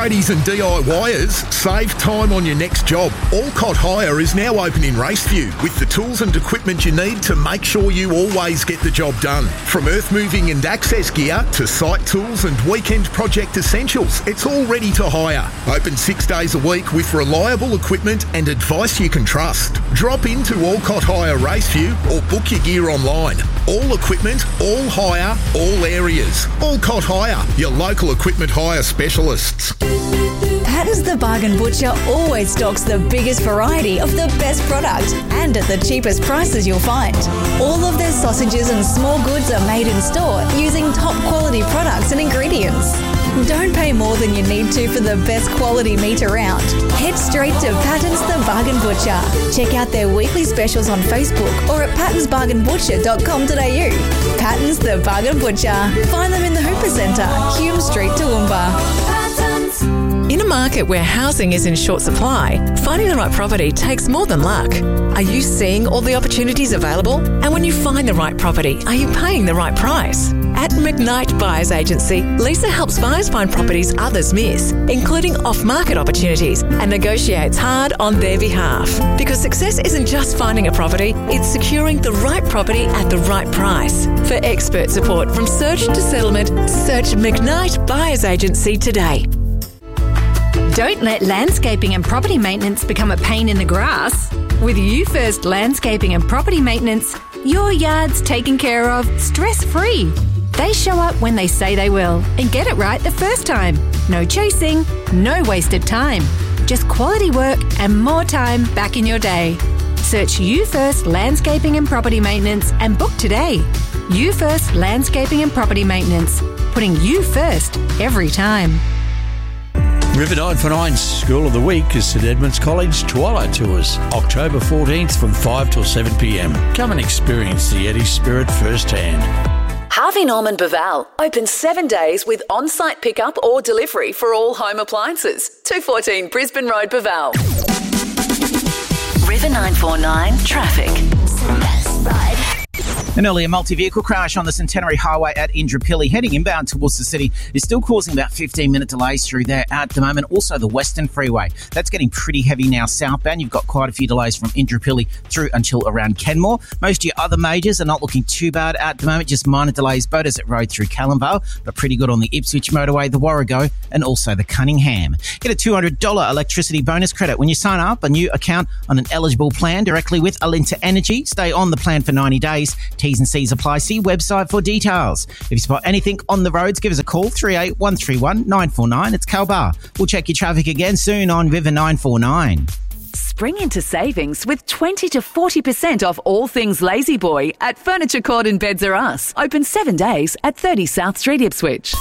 tradies and DIYers, save time on your next job. Alcott Hire is now open in Raceview with the tools and equipment you need to make sure you always get the job done. From earth moving and access gear to site tools and weekend project essentials, it's all ready to hire. Open 6 days a week with reliable equipment and advice you can trust. Drop into Alcott Hire Raceview or book your gear online. All equipment, all hire, all areas. Alcott Hire, your local equipment hire specialists. Patton's the Bargain Butcher always stocks the biggest variety of the best product and at the cheapest prices you'll find. All of their sausages and small goods are made in store using top quality products and ingredients. Don't pay more than you need to for the best quality meat around. Head straight to Patton's the Bargain Butcher. Check out their weekly specials on Facebook or at pattonsbargainbutcher.com.au. Patton's the Bargain Butcher. Find them in the Hooper Centre, Hume Street, Toowoomba. Patton's. In a market where housing is in short supply, finding the right property takes more than luck. Are you seeing all the opportunities available? And when you find the right property, are you paying the right price? At McKnight Buyers Agency, Lisa helps buyers find properties others miss, including off-market opportunities, and negotiates hard on their behalf. Because success isn't just finding a property, it's securing the right property at the right price. For expert support from search to settlement, search McKnight Buyers Agency today. Don't let landscaping and property maintenance become a pain in the grass. With You First Landscaping and Property Maintenance, your yard's taken care of stress-free. They show up when they say they will and get it right the first time. No chasing, no wasted time. Just quality work and more time back in your day. Search You First Landscaping and Property Maintenance and book today. You First Landscaping and Property Maintenance. Putting you first every time. River 949's School of the Week is St Edmunds College Twilight Tours, October 14th from 5 till 7 p.m. Come and experience the Eddie spirit firsthand. Harvey Norman Baval, open 7 days with on-site pickup or delivery for all home appliances. 214 Brisbane Road, Baval. River 949 traffic. An earlier multi-vehicle crash on the Centenary Highway at Indooroopilly heading inbound towards the city is still causing about 15-minute delays through there at the moment. Also, the Western Freeway. That's getting pretty heavy now southbound. You've got quite a few delays from Indooroopilly through until around Kenmore. Most of your other majors are not looking too bad at the moment. Just minor delays. Beaudesert Road through Callumvale, but pretty good on the Ipswich Motorway, the Warrego, and also the Cunningham. Get a $200 electricity bonus credit when you sign up a new account on an eligible plan directly with Alinta Energy. Stay on the plan for 90 days. T's and C's apply. See website for details. If you spot anything on the roads, give us a call, 38131949. 949. It's Cal Bar. We'll check your traffic again soon on River 949. Spring into savings with 20 to 40% off all things Lazy Boy at Furniture Court and Beds Are Us. Open 7 days at 30 South Street, Ipswich.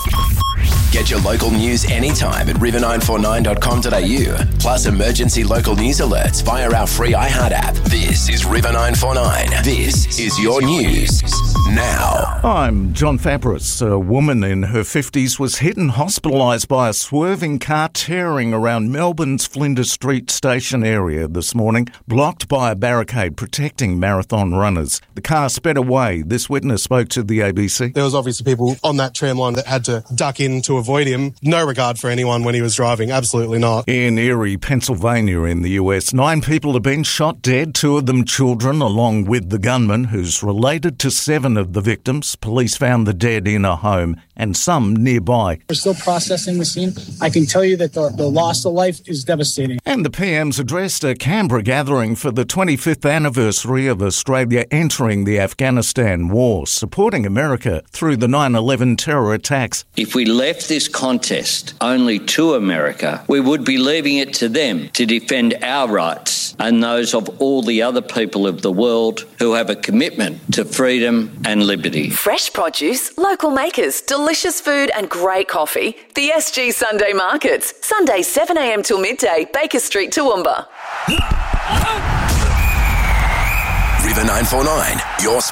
Get your local news anytime at river949.com.au. Plus emergency local news alerts via our free iHeart app. This is River 949. This is your news now. I'm John Fabris. A woman in her 50s was hit and hospitalised by a swerving car tearing around Melbourne's Flinders Street station area this morning, blocked by a barricade protecting marathon runners. The car sped away. This witness spoke to the ABC. There was obviously people on that tram line that had to duck in to avoid him. No regard for anyone when he was driving. Absolutely not. In Erie, Pennsylvania in the US, 9 people have been shot dead, 2 of them children, along with the gunman who's related to 7 of the victims. Police found the dead in a home and some nearby. We're still processing the scene. I can tell you that the loss of life is devastating. And the PM's addressed a Canberra gathering for the 25th anniversary of Australia entering the Afghanistan war, supporting America through the 9/11 terror attacks. If we left this contest only to America, we would be leaving it to them to defend our rights and those of all the other people of the world who have a commitment to freedom and liberty. Fresh produce, local makers, delicious food and great coffee. The SG Sunday Markets. Sunday 7 a.m. till midday, Baker Street, Toowoomba. River 949, your sport.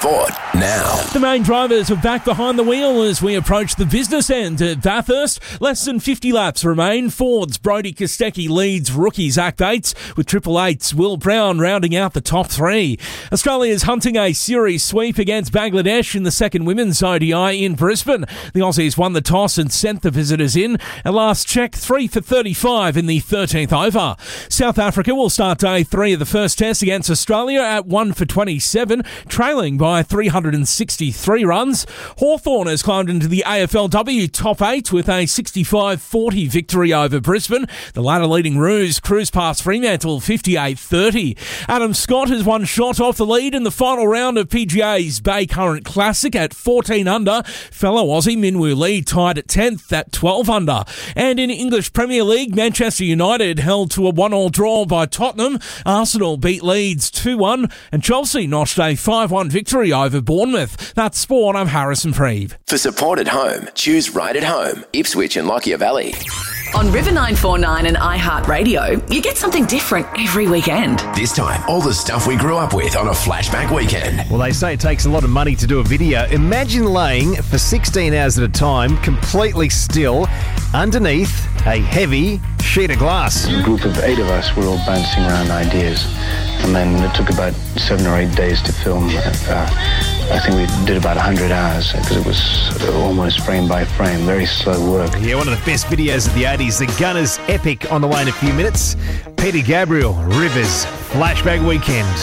now. The main drivers are back behind the wheel as we approach the business end at Bathurst. Less than 50 laps remain. Ford's Brodie Kostecki leads rookies Act 8s, with Triple Eight's Will Brown rounding out the top three. Australia's hunting a series sweep against Bangladesh in the second women's ODI in Brisbane. The Aussies won the toss and sent the visitors in. At last check, 3 for 35 in the 13th over. South Africa will start day 3 of the first test against Australia at 1 for 27, trailing by 363 runs. Hawthorn has climbed into the AFLW top 8 with a 65-40 victory over Brisbane. The latter leading Roos cruise past Fremantle 58-30. Adam Scott has one shot off the lead in the final round of PGA's Bay Current Classic at 14 under. Fellow Aussie Minwoo Lee tied at 10th at 12 under. And in English Premier League, Manchester United held to a 1-1 draw by Tottenham. Arsenal beat Leeds 2-1 and Chelsea notched a 5-1 victory over Bournemouth. That's sport. I'm Harrison Preeve. For support at home, choose Right at Home, Ipswich and Lockyer Valley. On River 949 and iHeartRadio, you get something different every weekend. This time, all the stuff we grew up with on a flashback weekend. Well, they say it takes a lot of money to do a video. Imagine laying for 16 hours at a time, completely still, underneath a heavy sheet of glass. A group of 8 of us were all bouncing around ideas, and then it took about 7 or 8 days to film. I think we did about 100 hours because it was almost frame by frame, very slow work. Yeah, one of the best videos of the 80s, the Gunners epic, on the way in a few minutes. Peter Gabriel, Rivers, Flashback Weekend.